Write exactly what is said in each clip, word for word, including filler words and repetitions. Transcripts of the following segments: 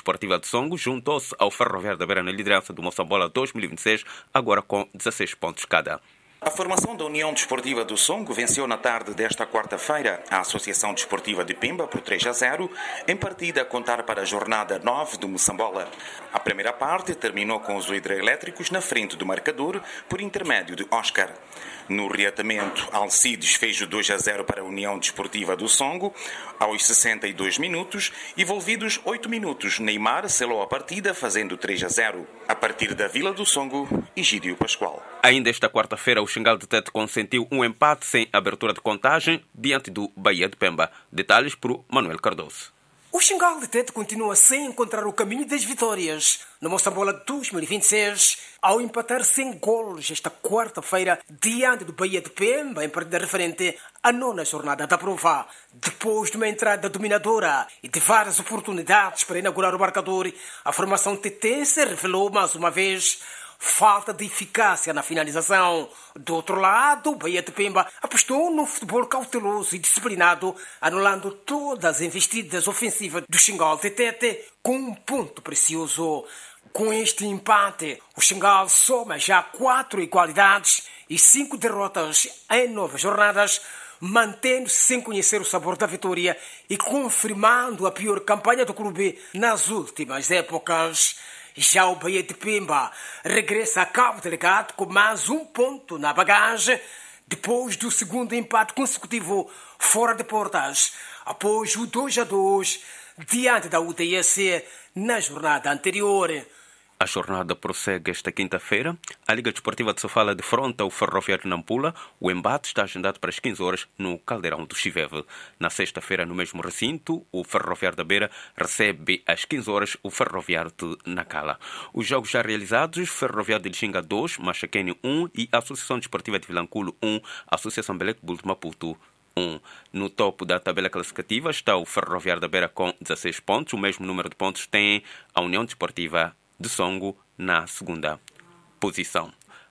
Desportiva de Songo juntou-se ao Ferroviário da Beira na liderança do Moçambola dois mil e vinte e seis, agora com dezasseis pontos cada. A formação da União Desportiva do Songo venceu na tarde desta quarta-feira a Associação Desportiva de Pemba por três a zero, em partida a contar para a jornada nove do Moçambola. A primeira parte terminou com os hidroelétricos na frente do marcador por intermédio de Oscar. No reatamento, Alcides fez o dois a zero para a União Desportiva do Songo aos sessenta e dois minutos. Envolvidos oito minutos, Neymar selou a partida fazendo três a zero. A partir da Vila do Songo, Egídio Pascoal. Ainda esta quarta-feira, o Xingal de Tete consentiu um empate sem abertura de contagem diante do Bahia de Pemba. Detalhes por Manuel Cardoso. O Xingal de Tete continua sem encontrar o caminho das vitórias no Moçambola dois mil e vinte e seis, ao empatar sem golos esta quarta-feira diante do Bahia de Pemba em partida referente à nona jornada da prova. Depois de uma entrada dominadora e de várias oportunidades para inaugurar o marcador, a formação tetense revelou mais uma vez falta de eficácia na finalização. Do outro lado, o Bahia de Pemba apostou no futebol cauteloso e disciplinado, anulando todas as investidas ofensivas do Xingal de Tete com um ponto precioso. Com este empate, o Xingal soma já quatro igualdades e cinco derrotas em nove jornadas, mantendo-se sem conhecer o sabor da vitória e confirmando a pior campanha do clube nas últimas épocas. Já o Bahia de Pemba regressa a Cabo Delegado com mais um ponto na bagagem, depois do segundo empate consecutivo fora de portas, após o dois a dois diante da U T S na jornada anterior. A jornada prossegue esta quinta-feira. A Liga Desportiva de Sofala defronta o Ferroviário de Nampula. O embate está agendado para as quinze horas no Caldeirão do Chiveve. Na sexta-feira, no mesmo recinto, o Ferroviário da Beira recebe às quinze horas o Ferroviário de Nacala. Os jogos já realizados: Ferroviário de Lixinga dois, Machaquene um e Associação Desportiva de Vilanculo um, Associação Belec Bull de Maputo um. No topo da tabela classificativa está o Ferroviário da Beira com dezasseis pontos. O mesmo número de pontos tem a União Desportiva de Songo na segunda posição.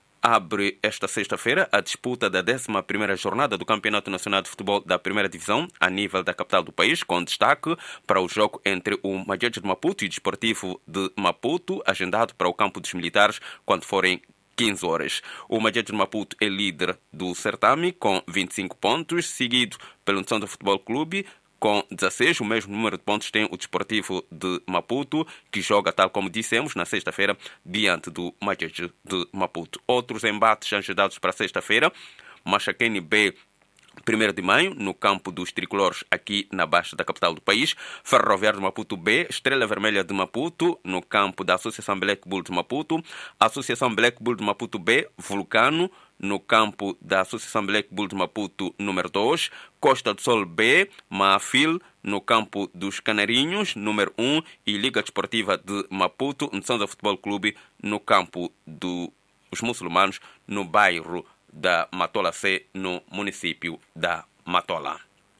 Abre esta sexta-feira a disputa da décima primeira jornada do Campeonato Nacional de Futebol da Primeira Divisão a nível da capital do país, com destaque para o jogo entre o Majejo de Maputo e o Desportivo de Maputo, agendado para o Campo dos Militares quando forem quinze horas. O Majejo de Maputo é líder do certame com vinte e cinco pontos, seguido pelo Ntsonda Futebol Clube com dezasseis. O mesmo número de pontos tem o Desportivo de Maputo, que joga, tal como dissemos, na sexta-feira, diante do Majejo de Maputo. Outros embates agendados para sexta-feira: Machaquene B, primeiro de maio, no campo dos tricolores, aqui na baixa da capital do país. Ferroviário de Maputo B, Estrela Vermelha de Maputo, no campo da Associação Black Bull de Maputo. Associação Black Bull de Maputo B, Vulcano, no campo da Associação Black Bull de Maputo, número dois. Costa do Sol B, Maafil, no campo dos Canarinhos, número um. E Liga Desportiva de Maputo, Ntsonda Futebol Clube, no campo dos Muçulmanos, no bairro da Matola C, no município da Matola.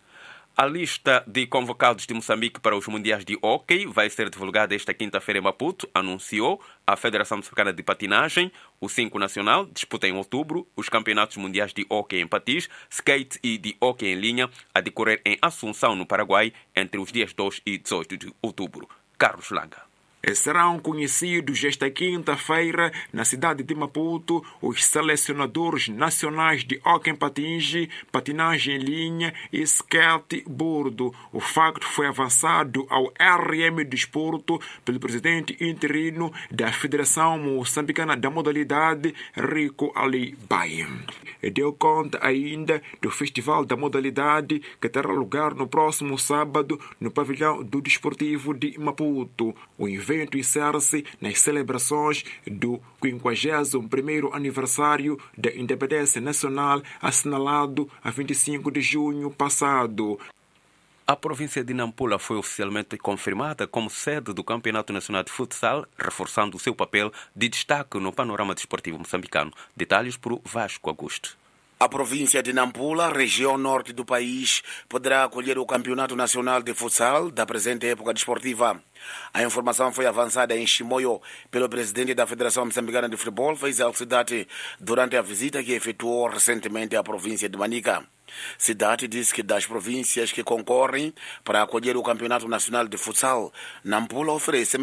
A lista de convocados de Moçambique para os Mundiais de Hóquei vai ser divulgada esta quinta-feira em Maputo, anunciou a Federação Moçambicana de Patinagem. O cinco Nacional disputa em outubro os Campeonatos Mundiais de Hóquei em Patins, Skate e de Hóquei em linha, a decorrer em Assunção, no Paraguai, entre os dias dois e dezoito de outubro. Carlos Langa. Serão conhecidos esta quinta-feira, na cidade de Maputo, os selecionadores nacionais de hóquei em patins, patinagem em linha e skate bordo. O facto foi avançado ao R M Desporto pelo presidente interino da Federação Moçambicana da Modalidade, Rico Ali Baye. Deu conta ainda do Festival da Modalidade, que terá lugar no próximo sábado no pavilhão do Desportivo de Maputo. O evento encerra-se nas celebrações do quinquagésimo primeiro aniversário da independência nacional, assinalado a vinte e cinco de junho passado. A província de Nampula foi oficialmente confirmada como sede do Campeonato Nacional de Futsal, reforçando o seu papel de destaque no panorama desportivo moçambicano. Detalhes por Vasco Augusto. A província de Nampula, região norte do país, poderá acolher o Campeonato Nacional de Futsal da presente época desportiva. A informação foi avançada em Chimoio pelo presidente da Federação Moçambicana de Futebol, Faisal Cidade, durante a visita que efetuou recentemente à província de Manica. Cidade diz que das províncias que concorrem para acolher o Campeonato Nacional de Futsal, Nampula oferece